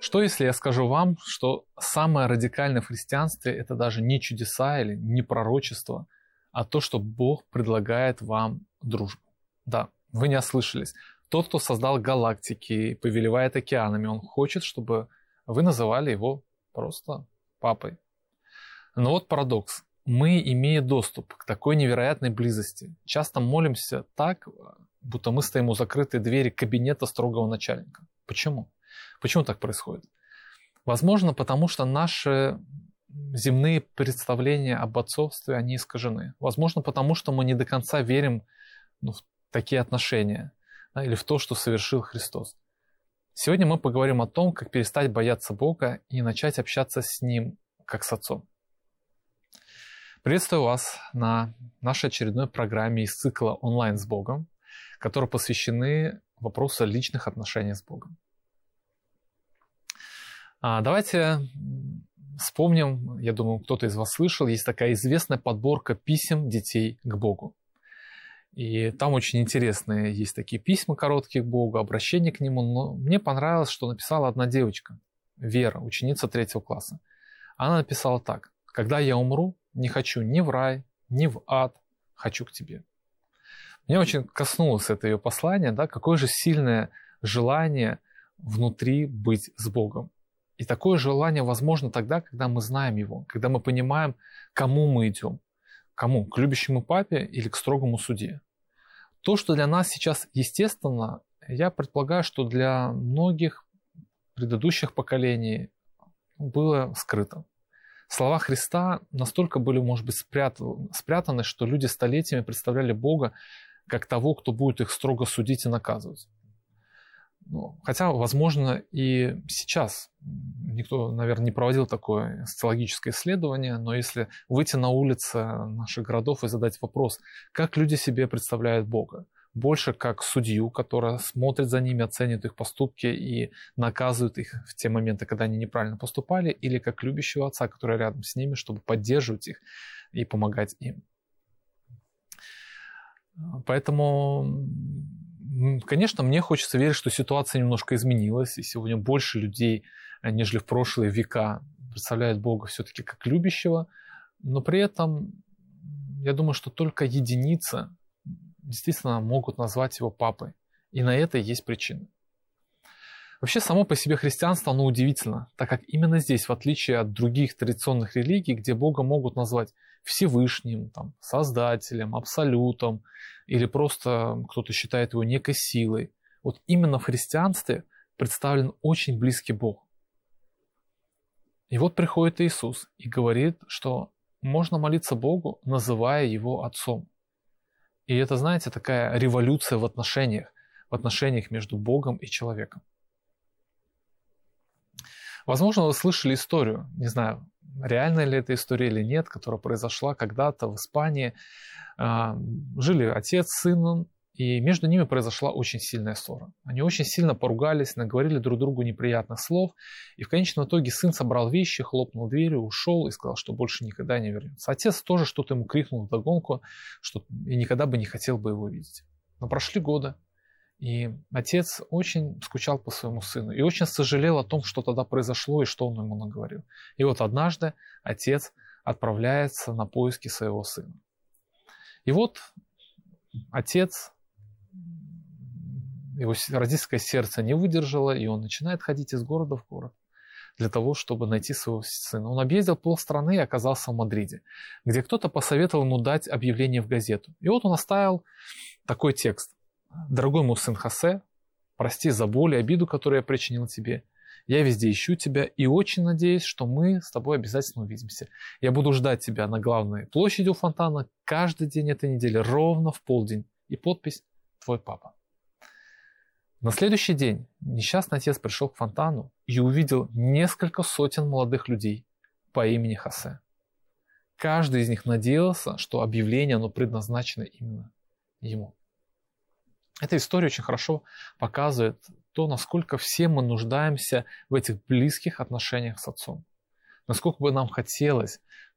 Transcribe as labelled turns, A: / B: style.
A: Что если я скажу вам, что самое радикальное в христианстве – это даже не чудеса или не пророчество, а то, что Бог предлагает вам дружбу? Да, вы не ослышались. Тот, кто создал галактики, повелевает океанами, он хочет, чтобы вы называли его просто папой. Но вот парадокс. Мы, имея доступ к такой невероятной близости, часто молимся так, будто мы стоим у закрытой двери кабинета строгого начальника. Почему? Почему так происходит? Возможно, потому что наши земные представления об отцовстве, они искажены. Возможно, потому что мы не до конца верим в такие отношения, или в то, что совершил Христос. Сегодня мы поговорим о том, как перестать бояться Бога и начать общаться с Ним, как с Отцом. Приветствую вас на нашей очередной программе из цикла «Онлайн с Богом», которые посвящены вопросу личных отношений с Богом. Давайте вспомним, я думаю, кто-то из вас слышал, есть такая известная подборка писем детей к Богу. И там очень интересные есть такие письма короткие к Богу, обращения к Нему. Но мне понравилось, что написала одна девочка, Вера, ученица 3 класса. Она написала так: «Когда я умру, не хочу ни в рай, ни в ад, хочу к Тебе». Мне очень коснулось это ее послание, да, какое же сильное желание внутри быть с Богом. И такое желание возможно тогда, когда мы знаем Его, когда мы понимаем, кому мы идем. Кому? К любящему папе или к строгому судье? То, что для нас сейчас естественно, я предполагаю, что для многих предыдущих поколений было скрыто. Слова Христа настолько были, может быть, спрятаны, что люди столетиями представляли Бога как того, кто будет их строго судить и наказывать. Хотя, возможно, и сейчас никто, наверное, не проводил такое социологическое исследование, но если выйти на улицы наших городов и задать вопрос, как люди себе представляют Бога, больше как судью, которая смотрит за ними, оценивает их поступки и наказывает их в те моменты, когда они неправильно поступали, или как любящего отца, который рядом с ними, чтобы поддерживать их и помогать им. Поэтому, конечно, мне хочется верить, что ситуация немножко изменилась, и сегодня больше людей, нежели в прошлые века, представляют Бога все-таки как любящего, но при этом я думаю, что только единицы действительно могут назвать его папой, и на это есть причина. Вообще, само по себе христианство, оно удивительно, так как именно здесь, в отличие от других традиционных религий, где Бога могут назвать Всевышним, Создателем, Абсолютом, или просто кто-то считает его некой силой, вот именно в христианстве представлен очень близкий Бог. И вот приходит Иисус и говорит, что можно молиться Богу, называя Его Отцом. И это, знаете, такая революция в отношениях между Богом и человеком. Возможно, вы слышали историю, не знаю, реальная ли эта история или нет, которая произошла когда-то в Испании. Жили отец с сыном, и между ними произошла очень сильная ссора. Они очень сильно поругались, наговорили друг другу неприятных слов, и в конечном итоге сын собрал вещи, хлопнул дверью, ушел и сказал, что больше никогда не вернется. Отец тоже что-то ему крикнул вдогонку, что и никогда бы не хотел бы его видеть. Но прошли годы. И отец очень скучал по своему сыну и очень сожалел о том, что тогда произошло и что он ему наговорил. И вот однажды отец отправляется на поиски своего сына. И вот отец, его родительское сердце не выдержало, и он начинает ходить из города в город для того, чтобы найти своего сына. Он объездил полстраны и оказался в Мадриде, где кто-то посоветовал ему дать объявление в газету. И вот он оставил такой текст. «Дорогой мой сын Хосе, прости за боль и обиду, которую я причинил тебе. Я везде ищу тебя и очень надеюсь, что мы с тобой обязательно увидимся. Я буду ждать тебя на главной площади у фонтана каждый день этой недели, ровно в полдень. И подпись «Твой папа». На следующий день несчастный отец пришел к фонтану и увидел несколько сотен молодых людей по имени Хосе. Каждый из них надеялся, что объявление оно предназначено именно ему. Эта история очень хорошо показывает то, насколько все мы нуждаемся в этих близких отношениях с Отцом. Насколько бы нам хотелось